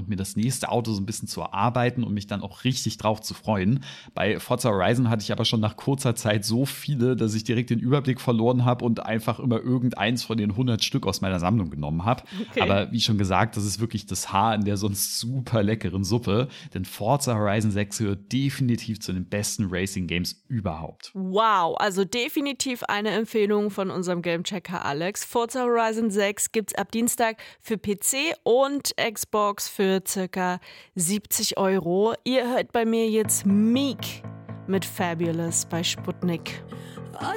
mir das nächste Auto so ein bisschen zu erarbeiten und mich dann auch richtig drauf zu freuen. Bei Forza Horizon hatte ich aber schon nach kurzer Zeit so viele, dass ich direkt den Überblick verloren habe und einfach immer irgendeins von den 100 Stück aus meiner Sammlung genommen habe. Okay. Aber wie schon gesagt, das ist wirklich das Haar in der sonst super leckeren Suppe, denn Forza Horizon 6 gehört definitiv zu den besten Racing-Games überhaupt. Wow, also definitiv eine Empfehlung von unserem Gamechecker Alex. Forza Horizon 6 gibt's ab Dienstag für PC und Xbox für ca. 70 €. Ihr hört bei mir jetzt Meek mit Fabulous bei Sputnik.